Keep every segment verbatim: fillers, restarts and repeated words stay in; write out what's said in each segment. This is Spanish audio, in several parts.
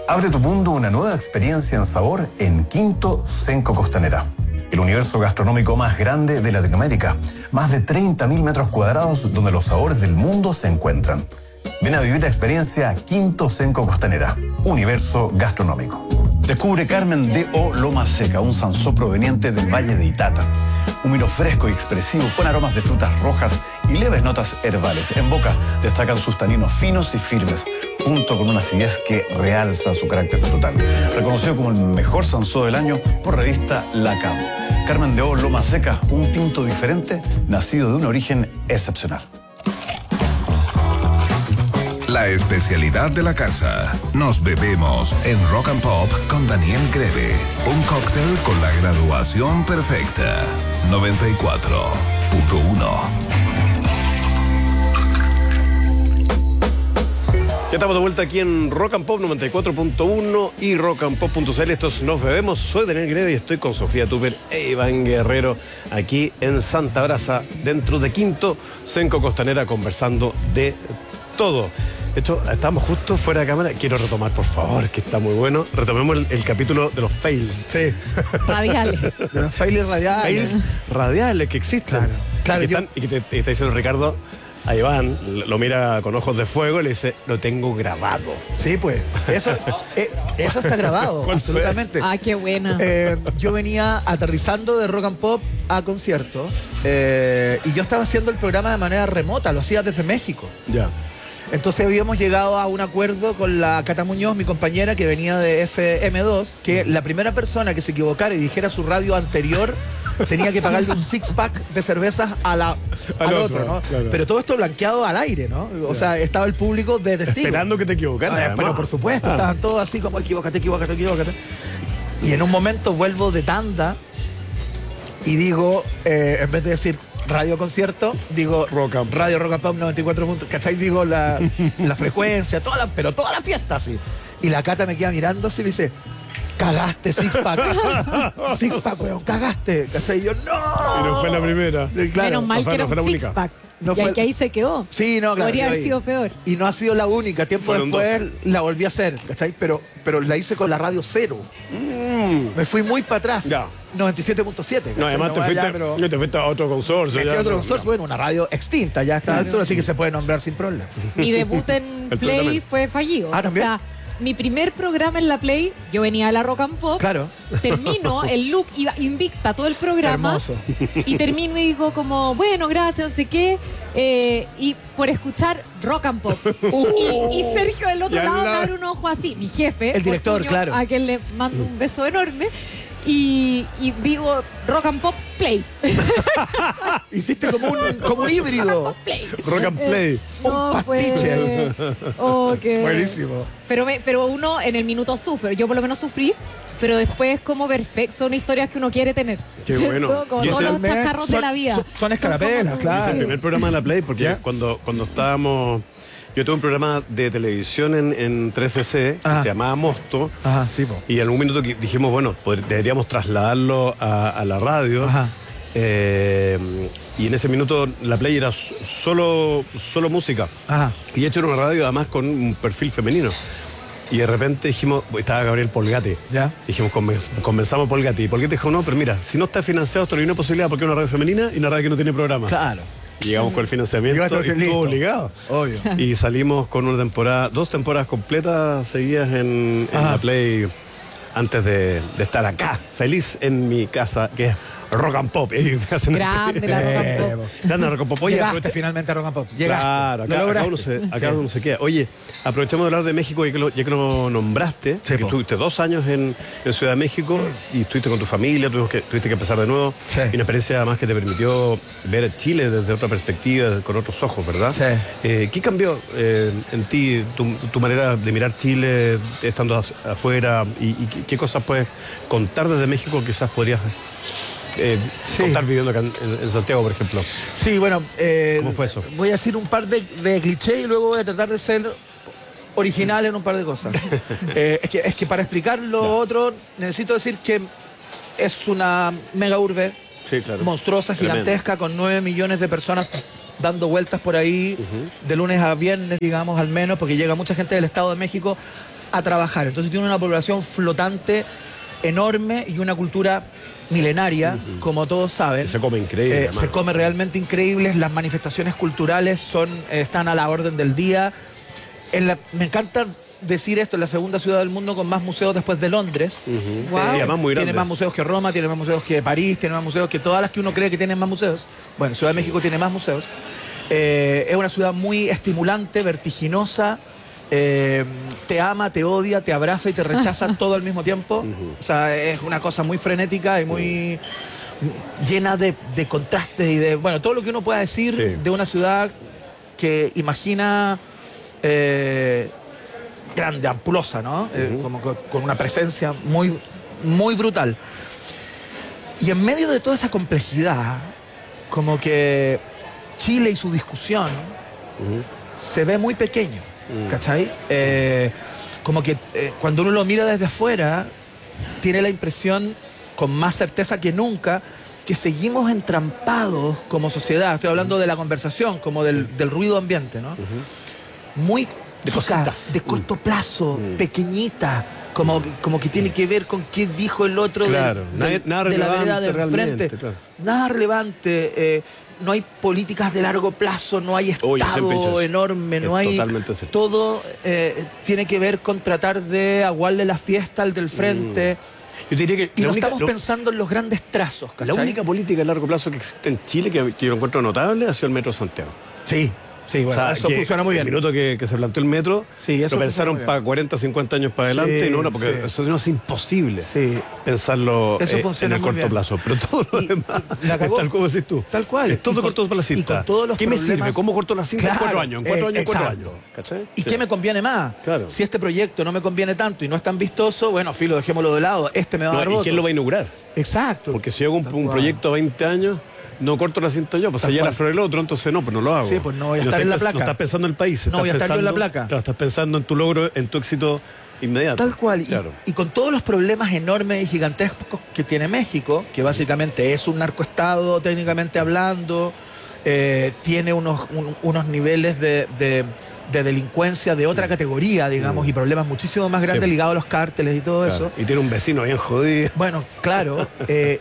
Abre tu mundo una nueva experiencia en sabor en Quinto Cenco Costanera. El universo gastronómico más grande de Latinoamérica. Más de treinta mil metros cuadrados donde los sabores del mundo se encuentran. Ven a vivir la experiencia Quinto Cenco Costanera. Universo gastronómico. Descubre Carmen de O Loma Seca, un sansó proveniente del Valle de Itata. Un vino fresco y expresivo con aromas de frutas rojas y leves notas herbales. En boca destacan sus taninos finos y firmes, junto con una acidez que realza su carácter frutal. Reconocido como el mejor sansó del año por revista La Cam. Carmen de O Loma Seca, un tinto diferente, nacido de un origen excepcional. La especialidad de la casa. Nos bebemos en Rock and Pop con Daniel Greve. Un cóctel con la graduación perfecta. noventa y cuatro punto uno. Ya estamos de vuelta aquí en Rock and Pop noventa y cuatro punto uno y rock and pop punto c l. Estos Nos Bebemos. Soy Daniel Greve y estoy con Sofía Tupper e Iván Guerrero aquí en Santa Brasa, dentro de Quinto Cenco Costanera, conversando de todo. De hecho, estamos justo fuera de cámara. Quiero retomar, por favor, que está muy bueno. Retomemos el, el capítulo de los fails. Sí. Radiales. De los fails radiales. Fails radiales que existen. Claro. Claro, y, que yo... están, y que te, te está diciendo Ricardo, a Iván, lo mira con ojos de fuego y le dice, lo tengo grabado. Sí, pues. Eso, eh, eso está grabado, absolutamente. Ah, qué buena. Eh, yo venía aterrizando de Rock and Pop a concierto eh, y yo estaba haciendo el programa de manera remota, lo hacía desde México. Ya. Entonces habíamos llegado a un acuerdo con la Cata Muñoz, mi compañera, que venía de F M dos, que la primera persona que se equivocara y dijera su radio anterior tenía que pagarle un six-pack de cervezas a la, al, al otro, otro, ¿no? Claro. Pero todo esto blanqueado al aire, ¿no? O claro. sea, estaba el público de testigo. Esperando que te equivocaras. Ah, pero por supuesto, ah. estaban todos así como equivócate, equivócate, equivócate. Y en un momento vuelvo de tanda y digo, eh, en vez de decir radio concierto, digo rock and radio Rock and Pop noventa y cuatro puntos, ¿cachai? Digo la, la frecuencia, toda la, pero toda la fiesta así. Y la Cata me queda mirando así y me dice, cagaste, six-pack. Six-pack, weón, cagaste. ¿Cachai? Y yo, ¡no! Y no fue la primera. Claro, menos mal no que era un six-pack. No y fue... que ahí se quedó. Sí, no, claro. Podría haber sido peor. Y no ha sido la única. Tiempo Fueron después dos. La volví a hacer, ¿cachai? Pero, pero la hice con la radio cero. Mm. Me fui muy para atrás. Ya. noventa y siete punto siete. No, además no te, fuiste, allá, pero... te fuiste a otro consorcio. Me fui a otro consorcio, bueno, una radio extinta ya a esta sí, altura, no. Así que se puede nombrar sin problema. Mi debut en Play fue fallido. Ah, ¿también? O sea, mi primer programa en la Play, yo venía de la Rock and Pop. Claro. Termino, el look iba invicta todo el programa. Hermoso. Y termino y digo como, bueno, gracias, no sé qué. Eh, y por escuchar Rock and Pop. Uh, y, y Sergio del otro lado me abre un ojo así, mi jefe. El director, Fortunio, claro. A quien le mando un beso enorme. Y, y digo Rock and Pop Play. Hiciste como un, como un híbrido. Rock and Play. Rock and Play. Eh, no, un pastiche. Pues, oh, qué... Buenísimo. Pero, me, pero uno en el minuto sufre. Yo por lo menos sufrí. Pero después es como perfecto. Son historias que uno quiere tener. Qué bueno. Como todos los chascarros son, de la vida. Son, son escarapelas, claro. Es el primer programa de la Play porque ¿ya? cuando, cuando estábamos... Yo tuve un programa de televisión en, en tres C C que se llamaba Mosto. Ajá, sí, po. Y en algún minuto dijimos, bueno, poder, deberíamos trasladarlo a, a la radio. Ajá. Eh, y en ese minuto la Play era solo, solo música. Ajá. Y de hecho era una radio además con un perfil femenino. Y de repente dijimos, estaba Gabriel Polgate. ¿Ya? Dijimos, conversamos a Polgate. Y Polgate dijo, no, pero mira, si no está financiado, esto no hay una posibilidad porque es una radio femenina y una radio que no tiene programa. Claro. Y llegamos con el financiamiento y estuvo obligado. Obvio. Y salimos con una temporada, dos temporadas completas seguidas en, en la Play antes de, de estar acá, feliz en mi casa, que es Rock and Pop. Grande la Rock and Pop. Grande Rock and Pop. Oye, llegaste finalmente a Rock and Pop. Llegaste. Claro, acá, acá, uno se, acá sí. uno se queda. Oye, aprovechemos de hablar de México, ya que lo, ya que lo nombraste, sí, que estuviste dos años en, en Ciudad de México y estuviste con tu familia, tuviste que, tuviste que empezar de nuevo. Sí. Y una experiencia además que te permitió ver a Chile desde otra perspectiva, con otros ojos, ¿verdad? Sí. Eh, ¿Qué cambió eh, en ti, tu, tu manera de mirar Chile estando afuera? Y, y qué cosas puedes contar desde México que quizás podrías... Eh, sí. Estar viviendo acá en, en Santiago, por ejemplo? Sí, bueno, eh, ¿cómo fue eso? Voy a decir un par de, de clichés y luego voy a tratar de ser original en un par de cosas. eh, es, que, es que para explicar lo no. otro necesito decir que es una mega urbe, sí, claro. monstruosa, gigantesca, con nueve millones de personas dando vueltas por ahí, uh-huh. de lunes a viernes, digamos, al menos, porque llega mucha gente del Estado de México a trabajar. Entonces tiene una población flotante enorme y una cultura milenaria, uh-huh. como todos saben. Se come increíble. Eh, se come realmente increíbles. Las manifestaciones culturales son, eh, están a la orden del día. En la, me encanta decir esto, en la segunda ciudad del mundo con más museos después de Londres. Uh-huh. Wow. Eh, y además muy tiene grandes. más museos que Roma, tiene más museos que París, tiene más museos que todas las que uno cree que tienen más museos. Bueno, Ciudad de México tiene más museos. Eh, es una ciudad muy estimulante, vertiginosa. Eh, te ama, te odia, te abraza y te rechaza todo al mismo tiempo. Uh-huh. O sea, es una cosa muy frenética y muy uh-huh. llena de, de contrastes y de, bueno, todo lo que uno pueda decir sí. de una ciudad que imagina eh, grande, ampulosa, ¿no? Uh-huh. Eh, como con, con una presencia muy, muy brutal. Y en medio de toda esa complejidad, como que Chile y su discusión uh-huh. se ve muy pequeño. ¿Cachai? Eh, como que eh, cuando uno lo mira desde afuera, tiene la impresión, con más certeza que nunca, que seguimos entrampados como sociedad. Estoy hablando de la conversación, como del, sí. del ruido ambiente, ¿no? Uh-huh. Muy de chica, cositas. de corto plazo, uh-huh. pequeñita, como, como que tiene que ver con qué dijo el otro claro. de, de, nada, nada de la vereda de realmente, enfrente. claro. Nada relevante. Eh, no hay políticas de largo plazo, no hay Estado enorme, no hay... Todo eh, tiene que ver con tratar de aguarle la fiesta al del frente. Mm. Yo diría que y no única, estamos lo, pensando en los grandes trazos, ¿cachai? La única política de largo plazo que existe en Chile que, que yo encuentro notable ha sido el Metro Santiago. Sí. Sí, bueno, o sea, eso funciona muy bien. El minuto que, que se planteó el metro, sí, eso lo pensaron para cuarenta, cincuenta años para adelante, sí, y no, no, porque sí. eso no es imposible sí. pensarlo eso eh, en el corto bien. plazo. Pero todo lo y, demás la es tal como decís tú. Tal cual. Es todo y corto plazo. Y con todos los ¿Qué problemas... me sirve? ¿Cómo corto la cinta claro, en cuatro años? En cuatro eh, años, en cuatro exacto. años. ¿Cachai? ¿Y sí. qué me conviene más? Claro. Si este proyecto no me conviene tanto y no es tan vistoso, bueno, filo, dejémoslo de lado. Este me va a dar no, ¿Y votos. quién lo va a inaugurar? Exacto. Porque si hago un, un proyecto a veinte años... No corto la cinta yo, pues allá la flor el otro, entonces no, pues no lo hago. Sí, pues no voy a no estar en la pens- placa. No estás pensando en el país. No voy a estar pensando, yo en la placa. Claro, estás pensando en tu logro, en tu éxito inmediato. Tal cual. Claro. Y, y con todos los problemas enormes y gigantescos que tiene México, que básicamente es un narcoestado técnicamente hablando, eh, tiene unos, un, unos niveles de, de, de delincuencia de otra categoría, digamos, mm. y problemas muchísimo más grandes sí. ligados a los cárteles y todo claro. eso. Y tiene un vecino bien jodido. Bueno, claro. Eh,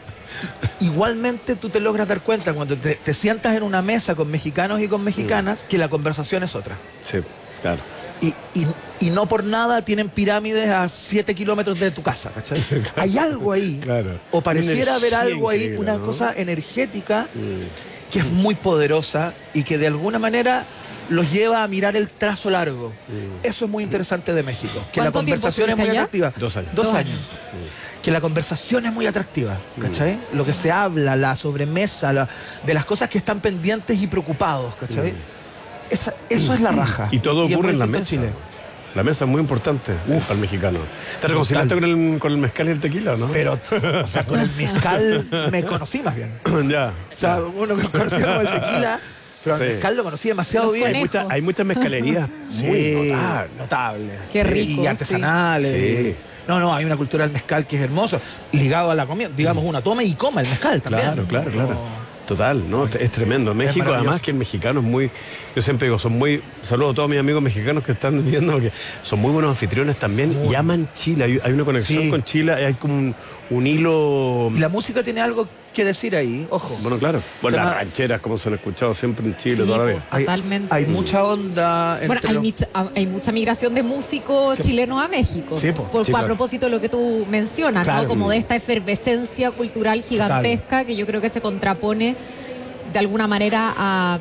igualmente tú te logras dar cuenta cuando te, te sientas en una mesa con mexicanos y con mexicanas mm. que la conversación es otra. Sí, claro. Y, y, y no por nada tienen pirámides a siete kilómetros de tu casa, ¿cachai? Claro. Hay algo ahí. Claro. O pareciera haber algo ahí, una ¿no? cosa energética mm. que es muy poderosa y que de alguna manera los lleva a mirar el trazo largo. Mm. Eso es muy interesante de México. Que la conversación es muy allá? atractiva. Dos años. Dos, Dos años. años. Mm. Que la conversación es muy atractiva, ¿cachai? Mm. Lo que se habla, la sobremesa, la, de las cosas que están pendientes y preocupados, ¿cachai? Mm. Esa, eso es la raja. Y todo y ocurre en la en mesa. Chile. La mesa es muy importante Uf. para el mexicano. ¿Te reconciliaste con el, con el mezcal y el tequila, no? Pero, o sea, con el mezcal me conocí más bien. ya. O sea, ya. uno que conocía como el tequila, pero sí. el mezcal lo conocí demasiado Los bien. Hay, mucha, hay muchas mezcalerías muy sí, notables. notables. Qué rico. Y artesanales. Sí. Sí. No, no, hay una cultura del mezcal que es hermosa, ligado a la comida. Digamos, una toma y coma el mezcal también. Claro, claro, no, claro. Total, ¿no? Es tremendo. México, es además que el mexicano es muy... Yo siempre digo, son muy... Saludo a todos mis amigos mexicanos que están viendo, porque son muy buenos anfitriones también muy. Y aman Chile. Hay, hay una conexión sí. con Chile, hay como un, un hilo... Y la música tiene algo que decir ahí, ojo. Bueno, claro. Bueno, Tema... las rancheras, como se han escuchado siempre en Chile sí, todavía. Pues, totalmente. Hay, hay mucha onda entre... Bueno, hay, los... micha, hay mucha migración de músicos sí. chilenos a México. Sí, pues. Por, sí, a claro. propósito de lo que tú mencionas, claro. ¿no? Como de esta efervescencia cultural gigantesca Total. que yo creo que se contrapone de alguna manera a...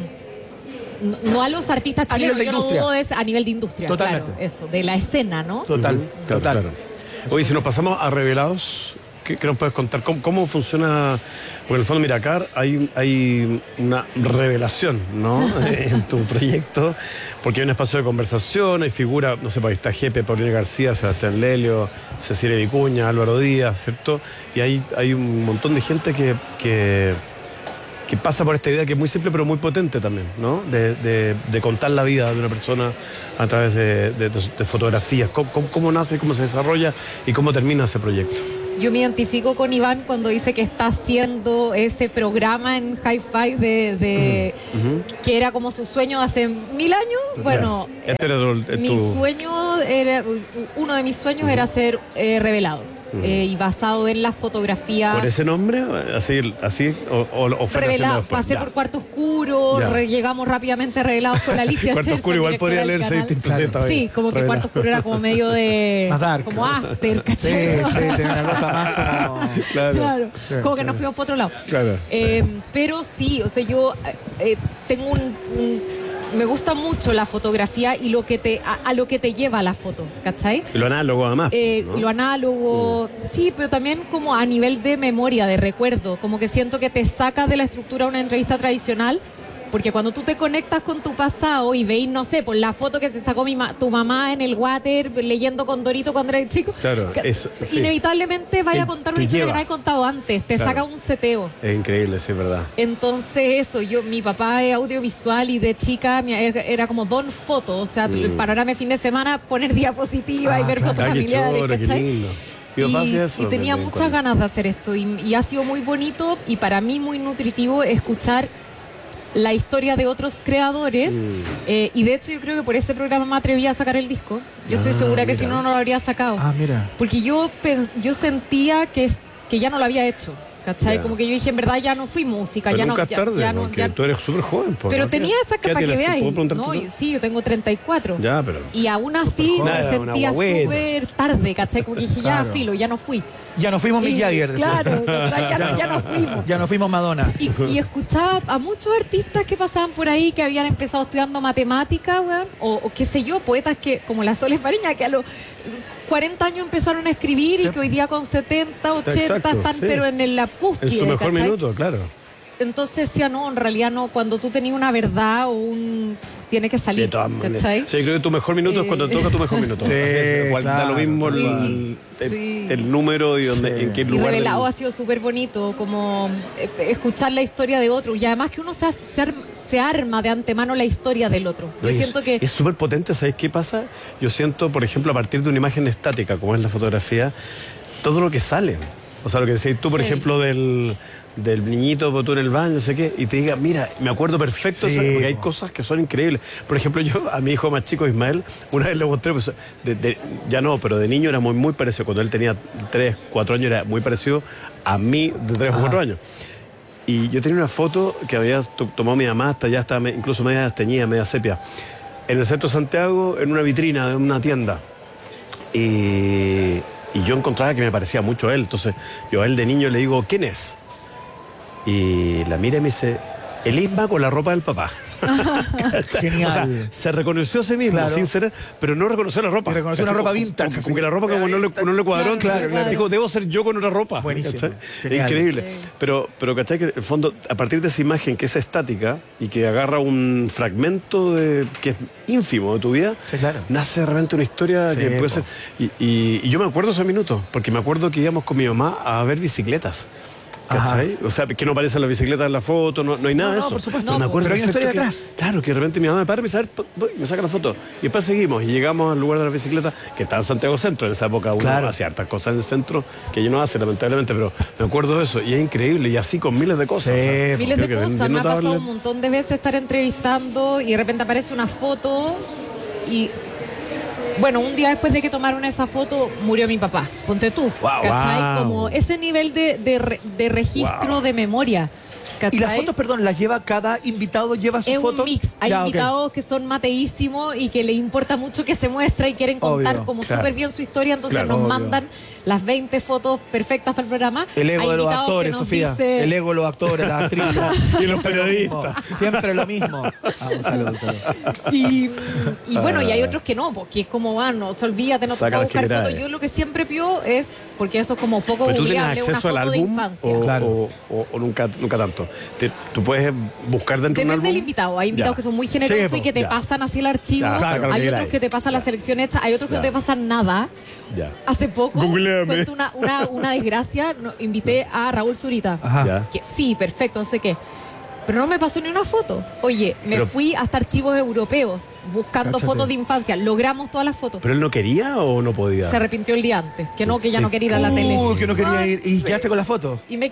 No a los artistas chilenos, a nivel de yo industria. no dudo de, a nivel de industria. Totalmente. Claro, eso, de la escena, ¿no? Total, uh-huh. claro, total. Claro. Oye, si nos pasamos a Revelados, ¿qué, qué nos puedes contar? ¿Cómo, cómo funciona? Porque en el fondo, mira, acá hay, hay una revelación, ¿no? en tu proyecto, porque hay un espacio de conversación, hay figuras, no sé, ahí está Jepe, Paulina García, Sebastián Lelio, Cecilia Vicuña, Álvaro Díaz, ¿cierto? Y hay, hay un montón de gente que... que que pasa por esta idea que es muy simple pero muy potente también, ¿no? De, de, de contar la vida de una persona a través de, de, de fotografías. ¿Cómo, cómo, ¿Cómo nace, cómo se desarrolla y cómo termina ese proyecto? Yo me identifico con Iván cuando dice que está haciendo ese programa en Hi-Fi de, de uh-huh. que era como su sueño hace mil años. Bueno, este era tu, mi tu... sueño era, uno de mis sueños era ser eh, Revelados. Mm. Eh, y basado en la fotografía. ¿Por ese nombre? ¿Así? así o, o, o fue Revelados, después? pasé Ya. por Cuarto Oscuro, Ya. re- llegamos rápidamente Revelados con la Alicia Cuarto Chelsea, Oscuro igual directora podría del leerse canal. distinto. Claro. Sí, como que Revelado. Cuarto Oscuro era como medio de... Más dark. Como after, Sí, ¿cachai? sí, tiene una cosa más como... Claro. Claro, Sí, como que claro. nos fuimos por otro lado. Claro, Eh, Pero sí, o sea, yo eh, tengo un, un- me gusta mucho la fotografía y lo que te a, a lo que te lleva la foto, ¿cachai? Lo análogo además. Eh, ¿no? Lo análogo, sí, pero también como a nivel de memoria, de recuerdo, como que siento que te saca de la estructura de una entrevista tradicional. Porque cuando tú te conectas con tu pasado y veis, no sé, por la foto que te sacó mi ma- tu mamá en el water leyendo con Dorito cuando eras chico, Claro, que eso, sí. inevitablemente vaya a Te- contar te una historia lleva. que no has contado antes, te Claro. saca un seteo. Es increíble, sí, es verdad. Entonces eso, yo, mi papá es audiovisual y de chica mi- era, era como don foto, o sea, Mm. pararme fin de semana, poner diapositivas Ah, y ver claro. fotos Ah, qué familiares, choro, qué ¿cachai? lindo. Mi papá Y, hacía eso y tenía de vez en muchas cuando. ganas de hacer esto y, y ha sido muy bonito y para mí muy nutritivo escuchar la historia de otros creadores Mm. eh, y de hecho yo creo que por ese programa me atreví a sacar el disco. Yo estoy Ah, segura que mira. si no, no lo habría sacado. Ah, mira. Porque yo, pens- yo sentía que, es- que ya no lo había hecho, ¿cachai? Ya. Como que yo dije, en verdad ya no fui música, Pero ya nunca no... es ya- tarde, ya no- porque ya- tú eres súper joven. po, pero ¿no? tenía ¿Qué- esa qué edad capa que tienes? veáis. ¿Puedo preguntarte No, tú? yo, sí, yo tengo treinta y cuatro. Ya, pero... Y aún así joven. me Nada, una sentía guagüeta. súper tarde, ¿cachai? Como que dije, ya, Claro. filo, ya no fui. Ya nos fuimos Mick Y- Jagger. decía. Claro, ¿cachai? ya, no, ya no fuimos. Ya nos fuimos Madonna. Y, y escuchaba a muchos artistas que pasaban por ahí que habían empezado estudiando matemática, weón, o, o qué sé yo, poetas que, como la Soles Fariña, que a los cuarenta años empezaron a escribir y que hoy día con setenta, ochenta Exacto, están sí. pero en la cúspide. En su mejor ¿cachai? minuto, claro. Entonces decía, no, en realidad no, cuando tú tenías una verdad o un... tiene que salir, De todas maneras. ¿cachai? Sí, creo que tu mejor minuto es Eh. cuando toca tu mejor minuto. Sí, Así es, igual da claro. lo mismo el, Sí. el- Sí. el número y donde, Sí. en qué Y lugar. del- Revelado ha sido súper bonito, como eh, escuchar la historia de otro. Y además que uno se, se, ar- se arma de antemano la historia del otro. Yo Oye, siento es- que... Es súper potente, ¿sabes qué pasa? Yo siento, por ejemplo, a partir de una imagen estática, como es la fotografía, todo lo que sale. O sea, lo que decís tú, por Sí. ejemplo, del, del niñito, pues, tú en el baño, no sé qué, y te diga, mira, me acuerdo perfecto, Sí, eso, porque hay po. cosas que son increíbles. Por ejemplo, yo a mi hijo más chico, Ismael, una vez le mostré, pues, de- de- ya no, pero de niño era muy, muy parecido. Cuando él tenía tres, cuatro años, era muy parecido a mí de tres o cuatro años. Y yo tenía una foto que había to- tomado mi mamá, hasta ya estaba me- incluso media teñida, media sepia, en el centro de Santiago, en una vitrina de una tienda. Y, y yo encontraba que me parecía mucho a él. Entonces, yo a él de niño le digo, ¿quién es? Y la mira y me dice, el Isma con la ropa del papá. Genial. O sea, se reconoció a sí mismo, Claro. sin ser, pero no reconoció la ropa. Y reconoció una ¿Cachai? ropa Como- vintage, Como, así. como que la ropa como no le, no le cuadró, Claro, entonces claro. dijo, debo ser yo con otra ropa. Buenísimo. ¿Cachai? Genial. Increíble. Sí. Pero, pero ¿cachai? Que en el fondo, a partir de esa imagen que es estática y que agarra un fragmento de, que es ínfimo de tu vida, Sí, claro. nace realmente una historia Sí, que puede po. ser... Y, y- y yo me acuerdo esos minutos, porque me acuerdo que íbamos con mi mamá a ver bicicletas. ¿Cachai? O sea, que no aparecen las bicicletas en la foto, no, no hay nada No, de no, eso. por supuesto. me No, acuerdo pero hay una perfecto historia que- detrás. Claro, que de repente mi mamá me para y me dice, a ver, po- voy, me saca la foto. Y después seguimos y llegamos al lugar de la bicicleta, que está en Santiago Centro. En esa época uno Claro. hacía hartas cosas en el centro que yo no hace, lamentablemente, pero me acuerdo de eso. Y es increíble, y así con miles de cosas. Sí, o sea, Miles creo de que bien- cosas. bien Me ha pasado notable. un montón de veces estar entrevistando y de repente aparece una foto y... Bueno, un día después de que tomaron esa foto, murió mi papá. Ponte tú. Guau, ¿Cachai? guau. Como ese nivel de, de, re- de registro Guau. de memoria. ¿Cachai? Y las fotos, perdón, las lleva cada invitado, lleva su Es foto. un mix. Hay Ya, ok. invitados que son mateísimos y que les importa mucho que se muestra y quieren contar Obvio, como claro. súper bien su historia, entonces Claro, nos obvio. mandan las veinte fotos perfectas para el programa. El ego Hay de los invitados que actores, nos Sofía. dice- El ego de los actores, las actrices. Y los periodistas. Siempre lo mismo. Ah, un saludo, un saludo. Y, y bueno, y hay otros que no, porque es como, ah, no, se olvídate, no te Saca puedo las buscar generales. fotos. Yo lo que siempre pido es, porque eso es como poco ¿Pero tú tienes googleable, una acceso al foto de álbum infancia. o, Claro. o- o- o nunca, nunca tanto? Te- ¿Tú puedes buscar dentro de un Depende álbum? del invitado. Hay invitados Ya. que son muy generosos Sí, y que te ya. pasan así el archivo. Ya, saca lo que hay queráis. otros que te pasan la selección hecha. Hay otros que Ya. no te pasan nada. Ya. Hace poco, Googleame. cuento una, una, una desgracia, no, invité a Raúl Zurita. Ajá. Ya. Que, sí, perfecto, no sé qué. Pero no me pasó ni una foto. Oye, me Pero- fui hasta archivos europeos buscando Cáchate. fotos de infancia. Logramos todas las fotos. ¿Pero él no quería o no podía? Se arrepintió el día antes. Que no, que ya no quería ir a la tele. Uy, que no quería Ay, ir. ¿Y quedaste con la foto? Y me quedé con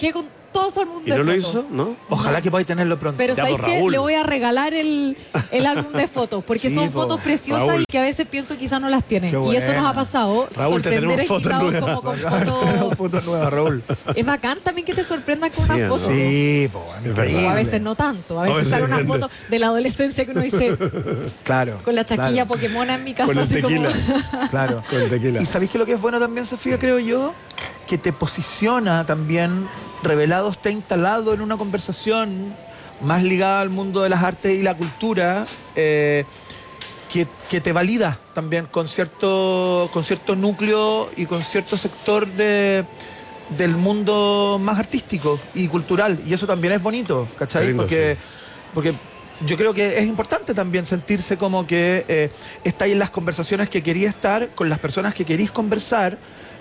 todo su álbum ¿Y de no lo fotos. hizo? ¿No? Ojalá que podáis tenerlo pronto. Pero Ya, ¿sabéis pues, qué? Raúl. Le voy a regalar el, el álbum de fotos, porque Sí, son po. fotos preciosas Raúl. y que a veces pienso quizás no las tiene. Qué Y eso nos buena. ha pasado. Raúl, te tenemos sorprender a fotos invitados nuevas. como con fotos. Foto nueva, Raúl. Es bacán también que te sorprendan con Sí, una ¿no? foto. Sí, po, Es increíble. verdad. O a veces no tanto. A veces veces sale una depende. foto de la adolescencia que uno dice Claro. con la chaquilla claro, Pokémon en mi casa. Con el así como- tequila. Claro. Con el tequila. Y sabéis que lo que es bueno también, Sofía, creo yo, que te posiciona también, revelado está instalado en una conversación más ligada al mundo de las artes y la cultura, eh, que, que te valida también con cierto, con cierto núcleo y con cierto sector de, del mundo más artístico y cultural. Y eso también es bonito, ¿cachai? Qué lindo, porque, sí. porque yo creo que es importante también sentirse como que eh, estáis en las conversaciones que quería estar, con las personas que querís conversar.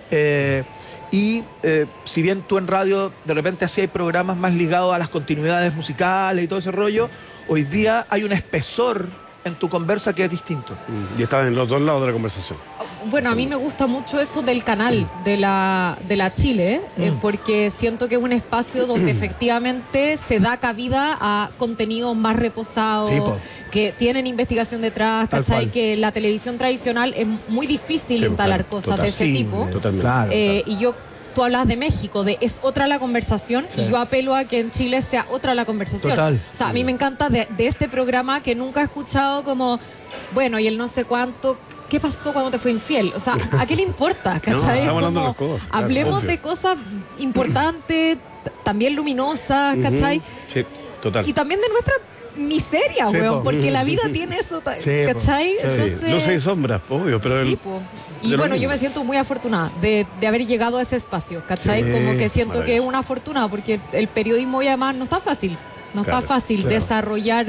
eh, y eh, si bien tú en radio de repente hacías programas más ligados a las continuidades musicales y todo ese rollo, hoy día hay un espesor en tu conversa que es distinto. Y estaban en los dos lados de la conversación. Bueno, a mí me gusta mucho eso del canal de la, de la Chile, eh, porque siento que es un espacio donde efectivamente se da cabida a contenidos más reposados, Sí, po. que tienen investigación detrás, Tal ¿cachai? cual. Que la televisión tradicional es muy difícil Sí, instalar claro, cosas total. de ese Sí, tipo. Totalmente. Claro. Eh, y yo, tú hablas de México, de es otra la conversación, Sí. y yo apelo a que en Chile sea otra la conversación. Total. O sea, a mí me encanta de, de este programa que nunca he escuchado como, bueno, y el no sé cuánto, ¿qué pasó cuando te fue infiel? O sea, ¿a qué le importa? ¿Cachai? No, estamos Es hablando de como, las cosas, claro, hablemos obvio. de cosas importantes, t- también luminosas, ¿cachai? Ujú. Sí, total. Y también de nuestra miseria, Sí, weón, po. porque la vida tiene eso, ta- Sí, po. ¿cachai? Sí. Entonces, Luces y sombras, obvio, pero sí, el- po. de Y lo bueno, mismo. yo me siento muy afortunada de, de haber llegado a ese espacio, ¿cachai? Sí, Como que siento que es maravilloso. una fortuna, porque el periodismo y además no está fácil, no Claro, está fácil claro. desarrollar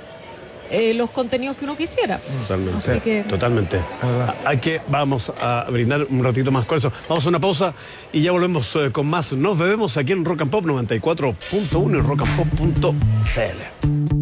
eh, los contenidos que uno quisiera. Totalmente. Así que- Totalmente. verdad. A- Hay que, vamos a brindar un ratito más con eso. Vamos a una pausa y ya volvemos eh, con más. Nos bebemos aquí en Rock and Pop noventa y cuatro punto uno y rock and pop punto c l.